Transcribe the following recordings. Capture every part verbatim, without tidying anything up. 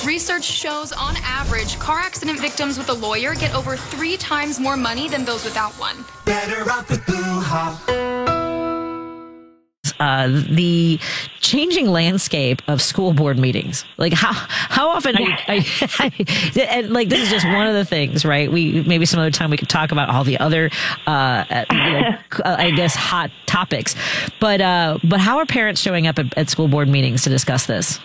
Research shows, on average, car accident victims with a lawyer get over three times more money than those without one. Better off with Boo-ha. Uh, the changing landscape of school board meetings. Like how how often? I, I, I, and like this is just one of the things, right? We maybe some other time we could talk about all the other, uh, you know, I guess, hot topics. But uh, but how are parents showing up at, at school board meetings to discuss this?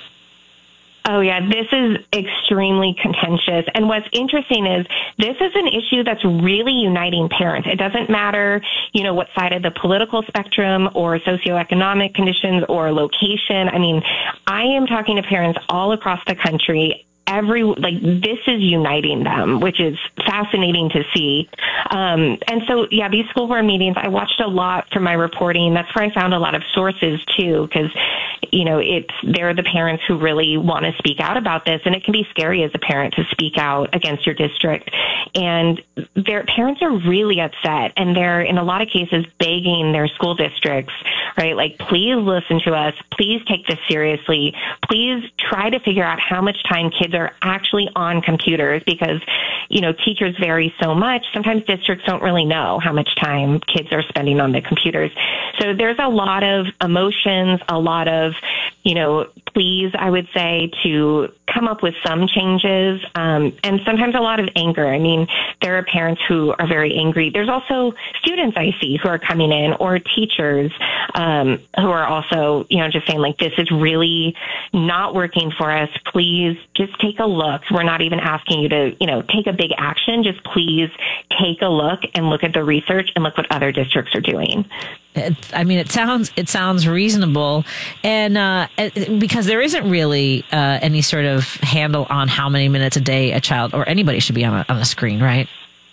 Oh, yeah, this is extremely contentious. And what's interesting is this is an issue that's really uniting parents. It doesn't matter, you know, what side of the political spectrum or socioeconomic conditions or location. I mean, I am talking to parents all across the country. Every, like, this is uniting them, which is fascinating to see. Um, and so, yeah, these school board meetings, I watched a lot from my reporting. That's where I found a lot of sources, too, because, you know, it's, they're the parents who really want to speak out about this. And it can be scary as a parent to speak out against your district. And their parents are really upset. And they're, in a lot of cases, begging their school districts, right? Like, please listen to us. Please take this seriously. Please try to figure out how much time kids are actually on computers, because, you know, teachers vary so much. Sometimes districts don't really know how much time kids are spending on the computers. So there's a lot of emotions, a lot of, you know, pleas, I would say, to come up with some changes, um, and sometimes a lot of anger. I mean, there are parents who are very angry. There's also students I see who are coming in, or teachers um, who are also, you know, just saying, like, this is really not working for us. Please just take a look. We're not even asking you to, you know, take a big action. Just please take a look and look at the research and look what other districts are doing. It, I mean, it sounds it sounds reasonable, and uh, because there isn't really uh, any sort of handle on how many minutes a day a child or anybody should be on a, on a screen, right?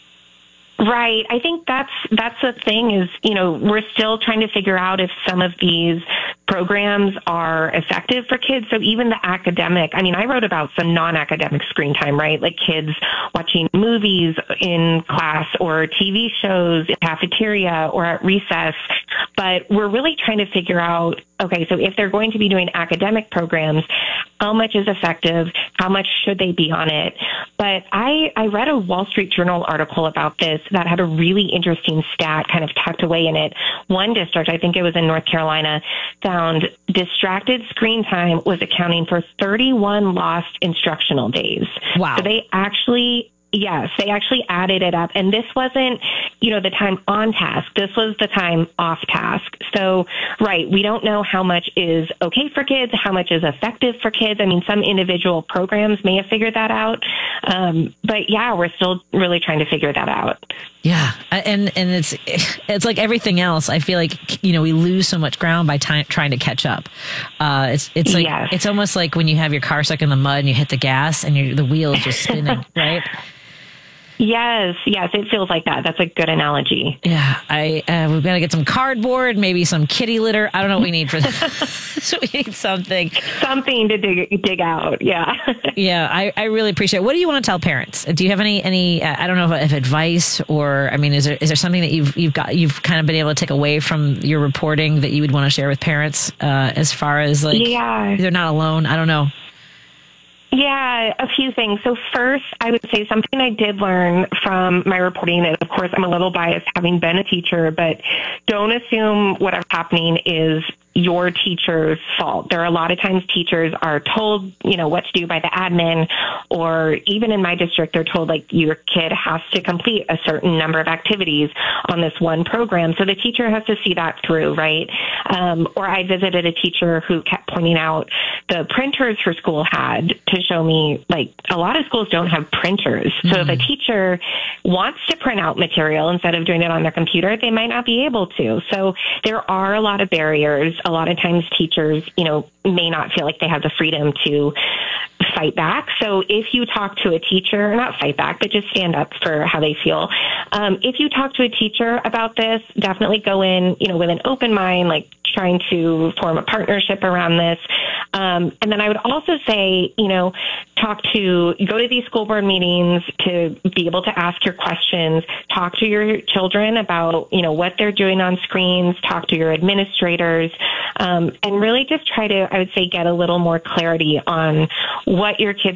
Right. I think that's that's the thing is, you know, we're still trying to figure out if some of these programs are effective for kids. So even the academic, I mean, I wrote about some non-academic screen time, right? Like kids watching movies in class or T V shows in cafeteria or at recess. But we're really trying to figure out, okay, so if they're going to be doing academic programs, how much is effective? How much should they be on it? But I, I read a Wall Street Journal article about this that had a really interesting stat kind of tucked away in it. One district, I think it was in North Carolina, found distracted screen time was accounting for thirty-one lost instructional days. Wow. So they actually... Yes, they actually added it up. And this wasn't, you know, the time on task. This was the time off task. So, right, we don't know how much is okay for kids, how much is effective for kids. I mean, some individual programs may have figured that out. Um, but, yeah, we're still really trying to figure that out. Yeah. And and it's it's like everything else. I feel like, you know, we lose so much ground by time, trying to catch up. Uh, it's it's like Yes. it's almost like when you have your car stuck in the mud and you hit the gas and you're, the wheel is just spinning, right? Yes, yes, it feels like that. That's a good analogy. Yeah, I uh, we've got to get some cardboard, maybe some kitty litter. I don't know what we need for that. So we need something. Something to dig, dig out, yeah. Yeah, I, I really appreciate it. What do you want to tell parents? Do you have any, any uh, I don't know, if, if advice or, I mean, is there is there something that you've you've got, you've kind of been able to take away from your reporting that you would want to share with parents uh, as far as, like, yeah. they're not alone? I don't know. Yeah, a few things. So first, I would say something I did learn from my reporting, and of course, I'm a little biased having been a teacher, but don't assume whatever's happening is your teacher's fault. There are a lot of times teachers are told, you know, what to do by the admin, or even in my district, they're told, like, your kid has to complete a certain number of activities on this one program. So the teacher has to see that through, right? Um, or I visited a teacher who kept pointing out the printers her school had to show me, like, a lot of schools don't have printers. Mm-hmm. So if a teacher wants to print out material instead of doing it on their computer, they might not be able to. So there are a lot of barriers. A lot of times teachers, you know, may not feel like they have the freedom to fight back. So if you talk to a teacher, not fight back, but just stand up for how they feel. Um, if you talk to a teacher about this, definitely go in, you know, with an open mind, like trying to form a partnership around this. Um, and then I would also say, you know, talk to, go to these school board meetings to be able to ask your questions, talk to your children about, you know, what they're doing on screens, talk to your administrators, um, and really just try to, I would say, get a little more clarity on what your kids